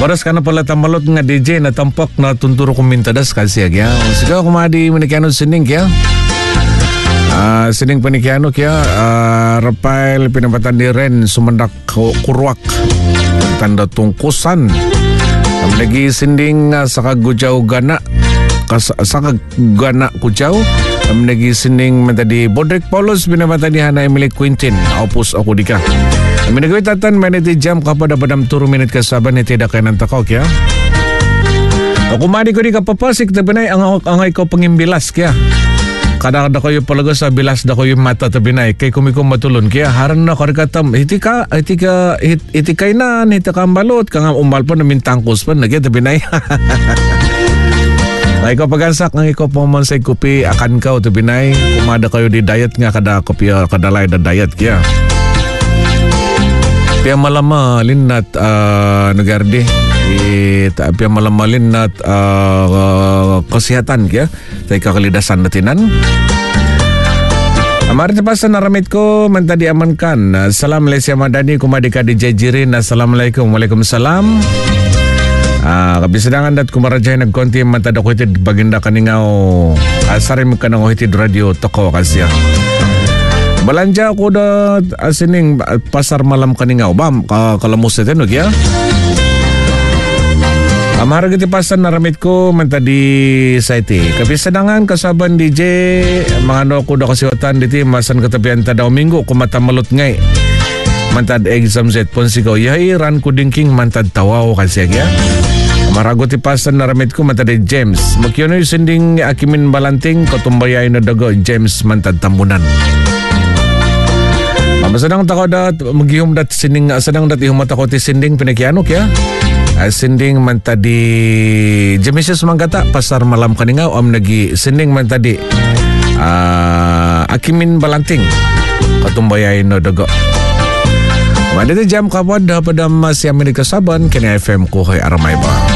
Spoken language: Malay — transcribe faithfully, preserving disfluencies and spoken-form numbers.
Oras ka na pala tamalot nga D J na tampak na tunturo kumintadas kasi kaya. Sige kumadi manikiano sining kaya. Uh, sining panikiano kaya uh, Rafael pinapatan di ren sumandak kurwak tanda tungkusan. Ang lagi sinding uh, sa kagudyaw gana kas, sa kagana kudyaw. Ang lagi sinding matadi Bodrick Paulos pinapatan di Hana Emily Quintin. Opus ako di ka. Ang minagawin tatan maniti jam kapag badam turo minute kasaban ni tidak kayo ng takaw kaya. O kumadi ko di kapapasik na binay ang angay ko pangimbilas kaya. Kada-kada ko yung palaga sa bilas da ko yung mata tabi na kay kumikong matulon kaya haran na karikatam iti ka iti ka iti kay na iti ka balot kang umal pa namin tangkos pa nagya tabi na ay ko pagansak ng iko pamansay kopi akan ka tabi na kumada kayo di diet nga kada kopi kada lay da diet kaya piya malama linat uh, nagardi it piya malamalin nat uh, uh, kesehatan kaya tay kakalidasan natinan. Amar pa sa naramit ko mantadi amankan. Salam Lesia Madani kumadi ka di Jirin. Assalamualaikum. Waalaikumsalam. Ah, kabisadangan dat kumarajay nagkonti mantada ko itid baginda kaningaw. Asarim ka nang itid radio toko kasya. Balanja ko da asining pasar malam kaningaw. Bam, kalamus ito no kaya? Amara giti pasan naramit ko mantadi sa iti. Kabisadangan kasaban D J mga no ko da kasiwatan diti masan katapian ta daw minggo kumatamalot ngay. Mantad exam set ponsigaw yahay ran ko dingking mantad tawaw kasi ya. Amara giti pasan naramit ko mantadi James. Magyono sinding akimin balanting katumbayay na dago James mantad tambunan. Masadang tako dat magihum dat sinding sadang dat ihum tako ti sinding pinakiano kaya. Sinding man tadi Jemesis Manggata pasar malam kaningaw am nagi sinding man tadi uh, akimin balanting katumbayay no dago. Madito jam kapod pada masih Amerika Saban kini F M ko kay Aramay ba.